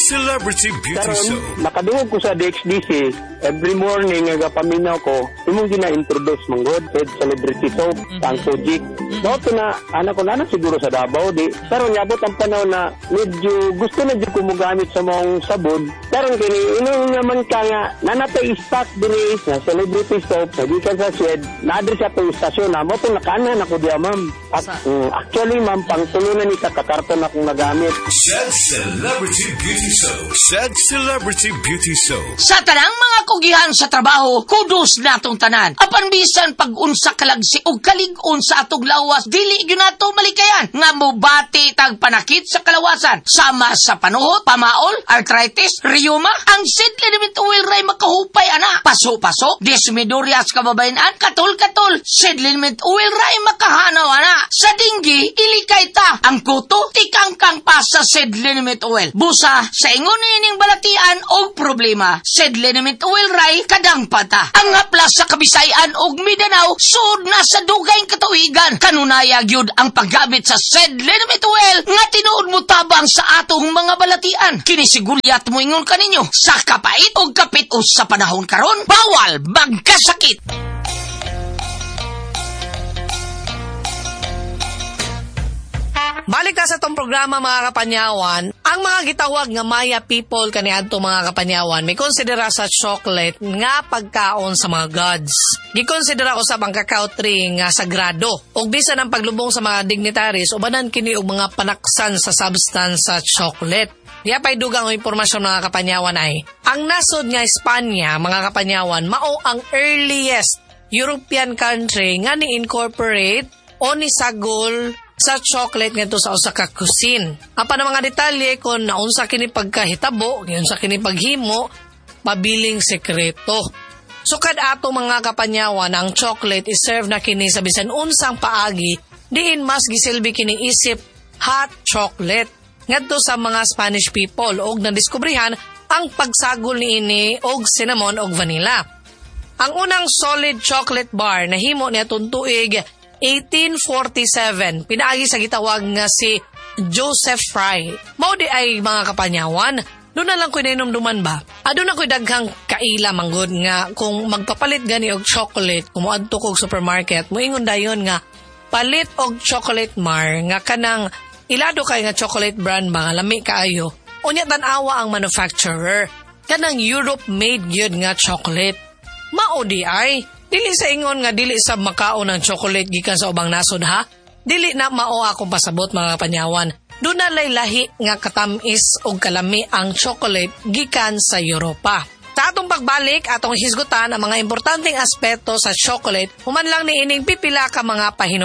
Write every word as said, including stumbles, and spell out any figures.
Celebrity Beauty Karon, Show. nakadungog ko sa D X D C, every morning nga paminaw ko, imong gina-introduce manggod sa celebrity soap, mm-hmm. ang Kojic. So, ito na, anak ko na na siguro sa Davao, di. Karon, yabot ang panahon na medyo gusto na dyan kumugamit sa mga sabon. Karon, kini, inong naman ka nga, nanatay stock din na celebrity soap, sa di ka sa Swed, na-address sa itong istasyon na, mo itong nakanan ako diya, ma'am. At, um, actually, ma'am, pangtulo na ni kakakarton akong nagamit. Said Celebrity Beauty Show. Said Celebrity Beauty Show. Sa tanang mga kugihan sa trabaho, kudos natong tanan. Apan bisan pag-unsa kalagsi o kalig-on sa atong lawas, dili yun nato malikayan. Nga mubati tag panakit sa kalawasan. Sama sa panuhot, pamaol, arthritis, rheuma, ang Sid Liniment Oil ray makahupay ana. Paso-paso, desmidorias kababayan, katul-katul, Sid Liniment Oil ray makahanaw ana. Sa dinggi, ilikay ta. Ang kuto, tikangkang pa sa Sid Liniment Oil. Busa, sa ingon ining balatian og problema, Sid Liniment Oil ray kadang pata. Ang haplas sa Kabisayan og Mindanao, sud na sa dugay katuigan. Kanunaya gyud ang paggamit sa Sid Liniment Oil nga tinuod mo tabang sa atong mga balatian. Kinisigulyat mo ingon kaninyo, sa kapait og kapit o sa panahon karon, bawal magkasakit. Balik na sa itong programa mga kapanyawan, ang mga gitawag nga Maya people kaniadto mga kapanyawan may konsidera sa chocolate nga pagkaon sa mga gods. Gikonsidera usab ang cacao tree nga sagrado. Ug bisan ang paglubong sa mga dignitaries ubanan kini og mga panaksan sa substance sa chocolate. Diya pa'y dugang o impormasyon mga kapanyawan ay, ang nasod nga Espanya mga kapanyawan mao ang earliest European country nga ni-incorporate o ni-sagol sa chocolate nga to sa usa ka cuisine. Apan ang mga detalye kung naunsa kini pagkahitabo, unsa kini paghimo, mabiling sekreto. Sukad ato mga kapanyawan, ang chocolate is served na kini sa bisan unsang paagi, diin mas gisilbi kini isip hot chocolate. Ngadto sa mga Spanish people og nadiskubrihan ang pagsagol niini og cinnamon og vanilla. Ang unang solid chocolate bar na himo niadtong tuig eighteen forty-seven, pinaagi sa gitawag nga si Joseph Fry. Mao di ay mga kapanyawan, doon na lang ko nainomduman ba? Ado na ko daghang kaila manggod nga kung magpapalit gani og chocolate, kung moadto kog supermarket, moingon dayon nga palit og chocolate mar nga kanang ilado kay nga chocolate brand ba nga lami kaayo. Unya tan-awa ang manufacturer, kanang Europe made gyud nga chocolate. Mao di ay dili sa ingon nga dili sa makaon ng chocolate gikan sa ubang nasod ha. Dili na mao akong pasabot mga panyawan. Doon na lay lahi nga katamis o kalami ang chocolate gikan sa Europa. Sa atong pagbalik, atong hisgutan ang mga importanteng aspeto sa chocolate, human lang ni ining pipila ka mga pahinom.